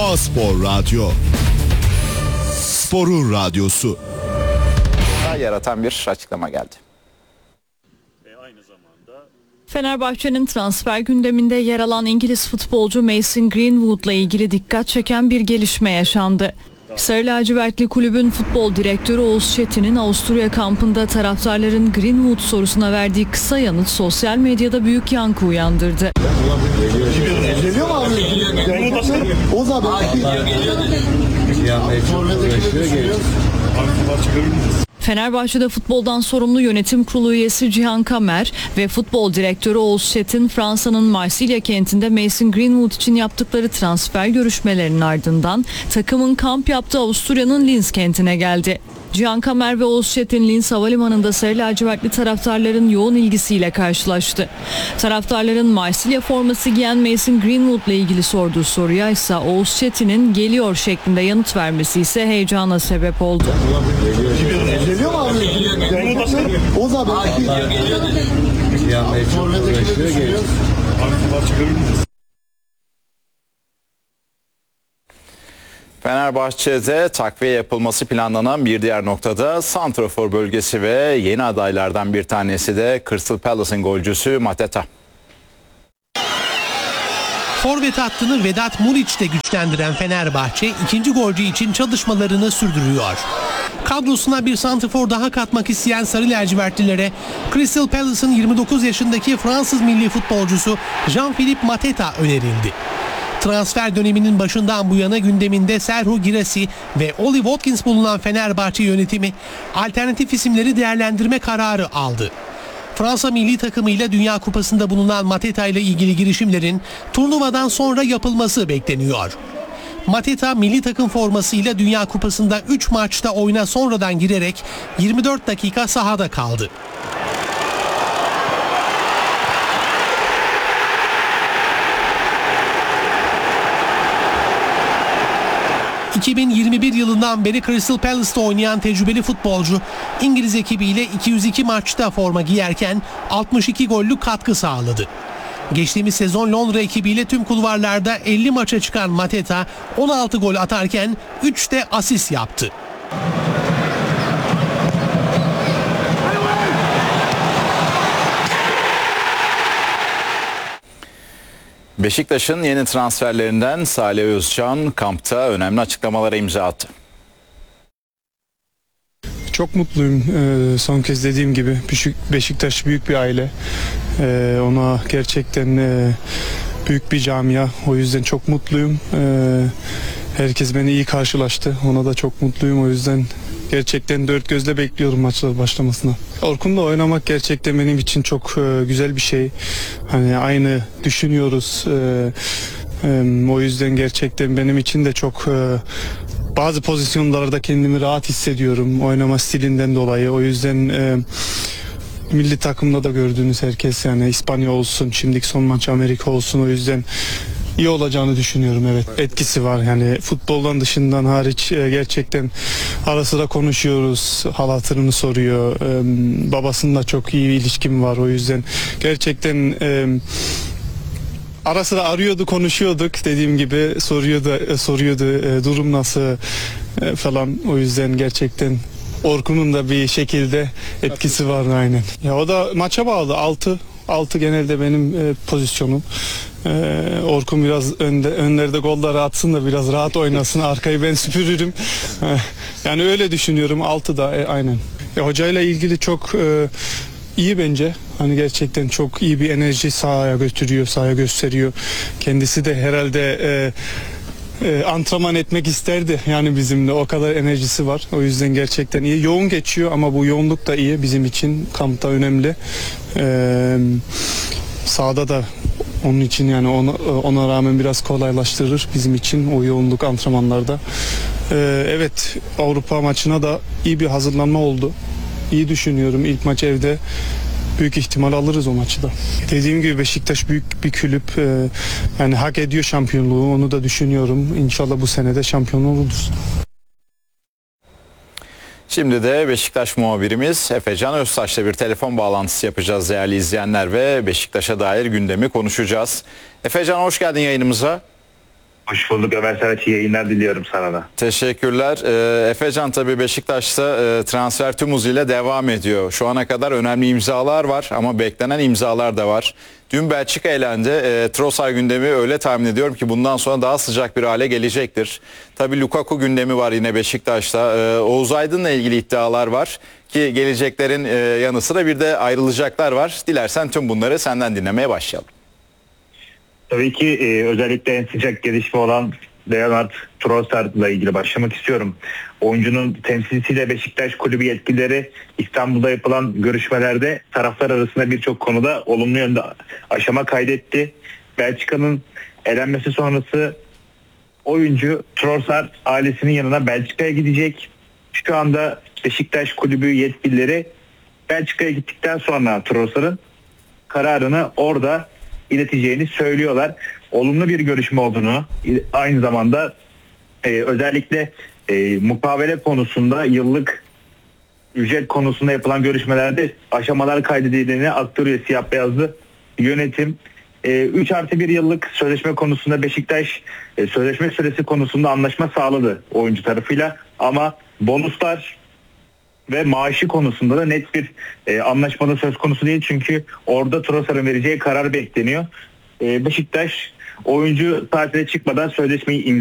A-Spor Radyo. Sporun radyosu. Yaratan bir açıklama geldi. Fenerbahçe'nin transfer gündeminde yer alan İngiliz futbolcu Mason Greenwood'la ilgili dikkat çeken bir gelişme yaşandı. Sarı lacivertli kulübün futbol direktörü Oğuz Çetin'in Avusturya kampında taraftarların Greenwood sorusuna verdiği kısa yanıt sosyal medyada büyük yankı uyandırdı. Geliyor mu abi? Oğuz abi. Fenerbahçe'de futboldan sorumlu yönetim kurulu üyesi Cihan Kamer ve futbol direktörü Oğuz Çetin, Fransa'nın Marsilya kentinde Mason Greenwood için yaptıkları transfer görüşmelerinin ardından takımın kamp yaptığı Avusturya'nın Linz kentine geldi. Cihan Kamer ve Oğuz Çetin Linz Havalimanı'nda sarı lacivertli taraftarların yoğun ilgisiyle karşılaştı. Taraftarların Marsilya forması giyen Mason Greenwood'la ilgili sorduğu soruya ise Oğuz Çetin'in geliyor şeklinde yanıt vermesi ise heyecana sebep oldu. Geliyor mu abi? Oğuz abi. Fenerbahçe'de takviye yapılması planlanan bir diğer noktada santrafor bölgesi ve yeni adaylardan bir tanesi de Crystal Palace'ın golcüsü Mateta. Forvet hattını Vedat Muriç'te güçlendiren Fenerbahçe ikinci golcü için çalışmalarını sürdürüyor. Kadrosuna bir santrafor daha katmak isteyen sarı lacivertlilere Crystal Palace'ın 29 yaşındaki Fransız milli futbolcusu Jean-Philippe Mateta önerildi. Transfer döneminin başından bu yana gündeminde Serhou Guirassy ve Oli Watkins bulunan Fenerbahçe yönetimi alternatif isimleri değerlendirme kararı aldı. Fransa milli takımıyla Dünya Kupası'nda bulunan Mateta ile ilgili girişimlerin turnuvadan sonra yapılması bekleniyor. Mateta milli takım formasıyla Dünya Kupası'nda 3 maçta oyuna sonradan girerek 24 dakika sahada kaldı. ...2021 yılından beri Crystal Palace'ta oynayan tecrübeli futbolcu... ...İngiliz ekibiyle 202 maçta forma giyerken... ...62 gollük katkı sağladı. Geçtiğimiz sezon Londra ekibiyle tüm kulvarlarda 50 maça çıkan Mateta... ...16 gol atarken 3 de asist yaptı. Beşiktaş'ın yeni transferlerinden Salih Özcan kampta önemli açıklamalara imza attı. Çok mutluyum. Son kez dediğim gibi Beşiktaş büyük bir aile. Ona gerçekten büyük bir camia. O yüzden çok mutluyum. Herkes beni iyi karşılaştı. Ona da çok mutluyum. O yüzden gerçekten dört gözle bekliyorum maçlar başlamasına. Orkun'la oynamak gerçekten benim için çok güzel bir şey. Hani aynı düşünüyoruz. O yüzden gerçekten benim için de çok bazı pozisyonlarda kendimi rahat hissediyorum oynama stilinden dolayı. O yüzden milli takımda da gördüğünüz herkes, yani İspanya olsun, şimdiki son maç Amerika olsun, o yüzden iyi olacağını düşünüyorum. Evet, etkisi var yani futboldan dışından hariç gerçekten ara sıra konuşuyoruz, hal hatırını soruyor, babasıyla çok iyi bir ilişkim var, o yüzden gerçekten ara sıra arıyordu, konuşuyorduk, dediğim gibi soruyordu durum nasıl falan, o yüzden gerçekten Orkun'un da bir şekilde etkisi var aynen. Ya o da maça bağlı, 6 genelde benim pozisyonum. Orkun biraz önlerde golları atsın da biraz rahat oynasın, arkayı ben süpürürüm. Yani öyle düşünüyorum, 6 da aynen. Hocayla ilgili çok iyi bence. Hani gerçekten çok iyi bir enerji sahaya götürüyor, sahaya gösteriyor. Kendisi de herhalde antrenman etmek isterdi yani bizimle, o kadar enerjisi var. O yüzden gerçekten iyi. Yoğun geçiyor ama bu yoğunluk da iyi bizim için, kampta önemli. Sahada da onun için, yani ona rağmen biraz kolaylaştırır bizim için o yoğunluk antrenmanlarda. Evet, Avrupa maçına da iyi bir hazırlanma oldu. İyi düşünüyorum. İlk maç evde, büyük ihtimal alırız o maçı da. Dediğim gibi Beşiktaş büyük bir kulüp. Yani hak ediyor şampiyonluğu. Onu da düşünüyorum. İnşallah bu sene de şampiyon oluruz. Şimdi de Beşiktaş muhabirimiz Efecan Öztaş'la bir telefon bağlantısı yapacağız değerli izleyenler ve Beşiktaş'a dair gündemi konuşacağız. Efecan, hoş geldin yayınımıza. Hoş bulduk Ömer Saraç, iyi yayınlar diliyorum sana da. Teşekkürler. Efecan, tabii Beşiktaş'ta transfer tüm hızıyla devam ediyor. Şu ana kadar önemli imzalar var ama beklenen imzalar da var. Dün Belçika elendi. Trossard gündemi öyle tahmin ediyorum ki bundan sonra daha sıcak bir hale gelecektir. Tabii Lukaku gündemi var yine Beşiktaş'ta. Oğuz Aydın'la ilgili iddialar var ki geleceklerin yanı sıra bir de ayrılacaklar var. Dilersen tüm bunları senden dinlemeye başlayalım. Tabii ki özellikle en sıcak gelişme olan Leonard Trossard'la ilgili başlamak istiyorum. Oyuncunun temsilcisiyle Beşiktaş kulübü yetkilileri İstanbul'da yapılan görüşmelerde taraflar arasında birçok konuda olumlu yönde aşama kaydetti. Belçika'nın elenmesi sonrası oyuncu Trossard ailesinin yanına Belçika'ya gidecek. Şu anda Beşiktaş kulübü yetkilileri Belçika'ya gittikten sonra Trossard'ın kararını orada ileteceğini söylüyorlar. Olumlu bir görüşme olduğunu, aynı zamanda özellikle mukavele konusunda, yıllık ücret konusunda yapılan görüşmelerde aşamalar kaydedildiğini aktarıyor siyah beyazlı yönetim. 3+1 yıllık sözleşme konusunda Beşiktaş sözleşme süresi konusunda anlaşma sağladı oyuncu tarafıyla, ama bonuslar ve maaşı konusunda da net bir anlaşmanın söz konusu değil, çünkü orada Trossard'ın vereceği karar bekleniyor. Beşiktaş oyuncu tatile çıkmadan sözleşmeyi